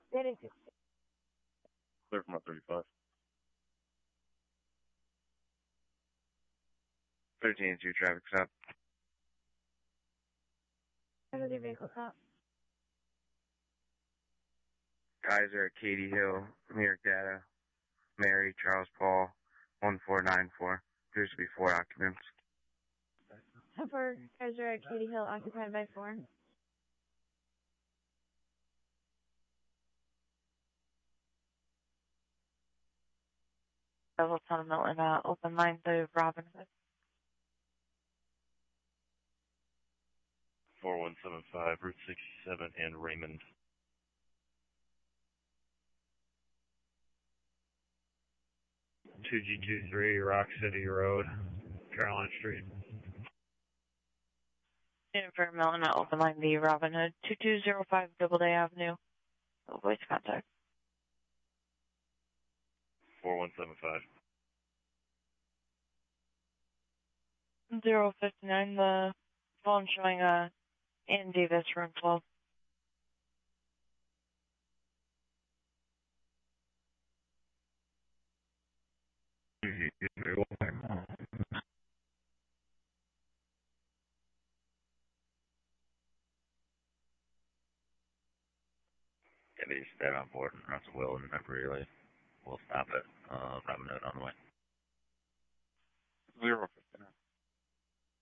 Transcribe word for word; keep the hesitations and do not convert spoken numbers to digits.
Standing two. Clear from one thirty-five. thirteen two traffic stop. Another vehicle cop. Kaiser at Katy Hill, New York Data, Mary, Charles Paul, one four nine four. Appears to be four occupants. For Kaiser at Katy Hill, occupied by four. Level ten Milton, uh, open line to Robin Hood. four one seven five, Route sixty-seven, and Raymond. two G two three, Rock City Road, Caroline Street. Jennifer Milton, uh, open line to Robin Hood, two two zero five Doubleday Avenue. No voice contact. four one seven five. zero fifty-nine, the phone showing, uh, Ann Davis, room twelve. Deputies dead on board and Russell Will and temporarily. We'll stop it. Uh, Robin Hood on the way. Zero fifty-nine.